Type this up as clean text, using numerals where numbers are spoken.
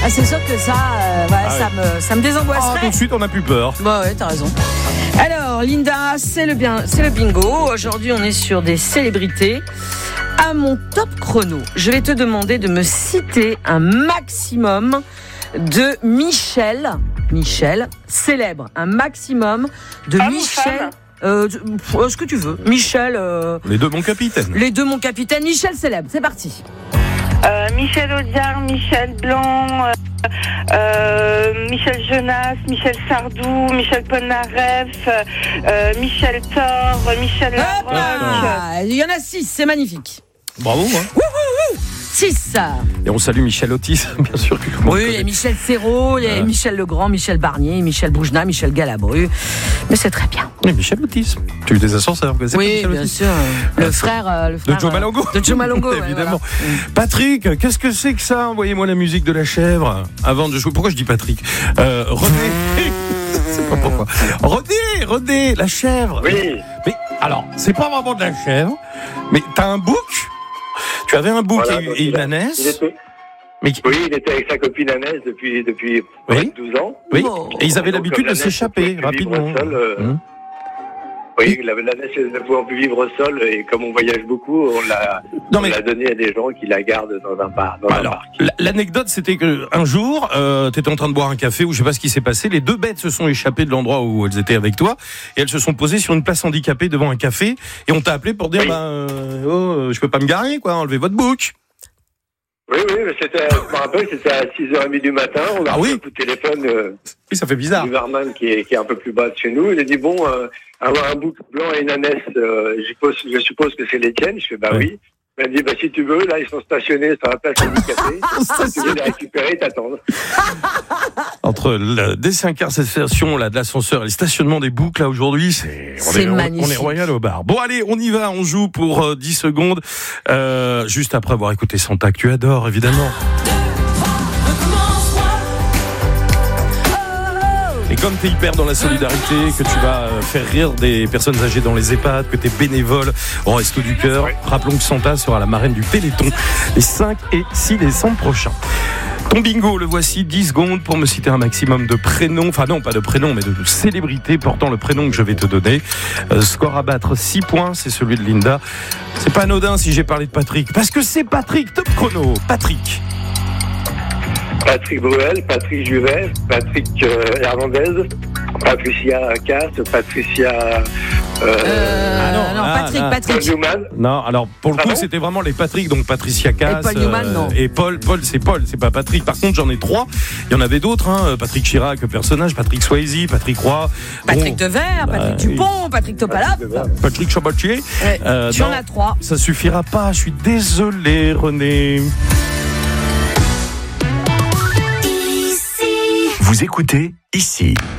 Ah, c'est sûr que ça, ça me désangoisserait. Tout de suite, on n'a plus peur. Bah ouais, t'as raison. Alors, Linda, c'est le bingo. Aujourd'hui, on est sur des célébrités. À mon top chrono, je vais te demander de me citer un maximum de Michel célèbre. Un maximum de Michel. Ce que tu veux. Michel. Les deux, mon capitaine. Michel célèbre. C'est parti. Michel Audiard, Michel Blanc, Michel Jonas, Michel Sardou, Michel Polnareff, Michel Thor, Michel Larocque. Il y en a 6, c'est magnifique. Bravo, hein. 6. Et on salue Michel Otis, bien sûr. Oui, il y a Michel Serrault, il y a Michel Legrand, Michel Barnier, Michel Boujna, Michel Galabru. Mais c'est très bien. Oui, Michel Otis. Tu as eu des ascenseurs, c'est oui, Michel bien Otis. sûr. Le frère de Joe Malongo. De Joe Malongo, évidemment. Voilà. Patrick, qu'est-ce que c'est que ça? Envoyez-moi la musique de la chèvre avant de jouer. Pourquoi je dis Patrick? René. C'est pas pourquoi. René, la chèvre. Oui. Mais alors, c'est pas vraiment de la chèvre, mais t'as un bouc. Tu avais un bouc et une ânesse. Oui, il était avec sa copine Annès depuis 12 ans. Oui. Et ils avaient l'habitude de s'échapper rapidement. Oui, l'ânesse ne pouvant plus vivre seule, et comme on voyage beaucoup, on l'a donné à des gens qui la gardent dans un parc. L'anecdote, c'était qu'un jour, t'étais en train de boire un café, ou je sais pas ce qui s'est passé, les deux bêtes se sont échappées de l'endroit où elles étaient avec toi, et elles se sont posées sur une place handicapée devant un café, et on t'a appelé pour dire, je peux pas me garer, quoi, enlevez votre bouc. Oui, mais je me rappelle, c'était à 6h30 du matin, on a reçu un coup de téléphone. Oui, ça fait bizarre. Du barman qui est un peu plus bas de chez nous, il a dit, avoir un bouc blanc et une ânesse, je suppose que c'est les tiennes. Je fais, oui. Il m'a dit, si tu veux, là, ils sont stationnés sur la place handicapée. Si tu veux les récupérer, t'attends. Entre la désincarcération de l'ascenseur et le stationnement des boucs, là, aujourd'hui, c'est magnifique. On est royal au bar. Bon, allez, on y va, on joue pour 10 secondes. Juste après avoir écouté Santa, que tu adores, évidemment. Et comme tu es hyper dans la solidarité, que tu vas faire rire des personnes âgées dans les EHPAD, que tu es bénévole au Resto du Cœur, rappelons que Santa sera la marraine du Téléthon les 5 et 6 décembre prochains. Ton bingo, le voici, 10 secondes pour me citer un maximum de prénoms, enfin non, pas de prénoms, mais de célébrités portant le prénom que je vais te donner. Score à battre, 6 points, c'est celui de Linda. C'est pas anodin si j'ai parlé de Patrick, parce que c'est Patrick, top chrono, Patrick Bruel, Patrick Juvet, Patrick Hernandez, Patricia Cass, Patricia... Patrick. Newman. Non, alors pour le coup, c'était vraiment les Patrick, donc Patricia Cass. Et Paul Newman, non. Et Paul, c'est pas Patrick. Par contre, j'en ai 3. Il y en avait d'autres, hein. Patrick Chirac, personnage, Patrick Swayze, Patrick Roy. Patrick Devers, Patrick Dupont, Patrick Topalap. Patrick Chabatier. Tu en as 3. Ça suffira pas, je suis désolé, René. Vous écoutez ici.